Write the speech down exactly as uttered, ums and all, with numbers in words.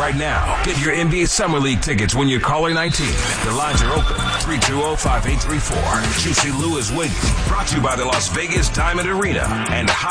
right now. Get your N B A Summer League tickets when you're caller nineteen. The lines are open. three two zero, five eight three four. Juicy Lou is waiting. Brought to you by the Las Vegas Diamond Arena and High